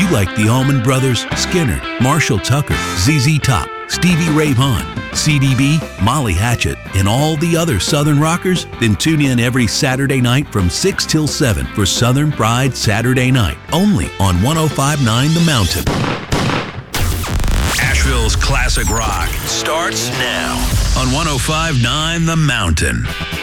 you like the Allman Brothers, Skinner, Marshall Tucker, ZZ Top, Stevie Ray Vaughan, CDB, Molly Hatchet, and all the other Southern rockers? Then tune in every Saturday night from 6 till 7 for Southern Pride Saturday Night, only on 105.9 The Mountain. Asheville's classic rock starts now on 105.9 The Mountain.